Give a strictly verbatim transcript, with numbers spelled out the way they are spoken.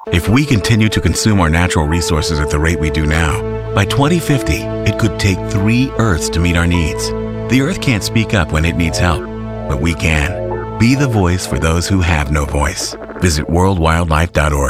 If we continue to consume our natural resources at the rate we do now, by twenty fifty, it could take three Earths to meet our needs. The Earth can't speak up when it needs help, but we can. Be the voice for those who have no voice. Visit world wildlife dot org.